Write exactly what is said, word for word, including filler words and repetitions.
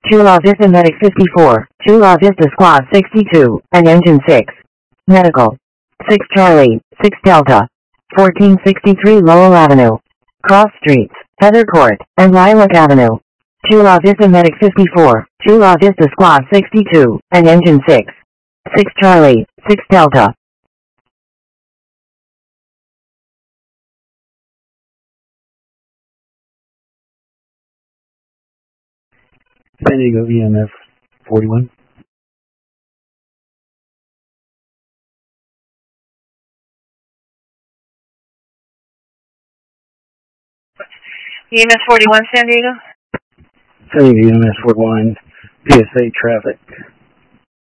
Chula Vista Medic fifty-four, Chula Vista Squad sixty-two, and Engine six. Medical. six Charlie, six Delta. fourteen sixty-three Lowell Avenue. Cross Streets, Heather Court, and Lilac Avenue. Chula Vista Medic fifty-four, Chula Vista Squad sixty-two, and Engine six. six Charlie, six Delta. San Diego E M S forty-one. E M S forty-one, San Diego? San Diego E M S forty-one, P S A traffic.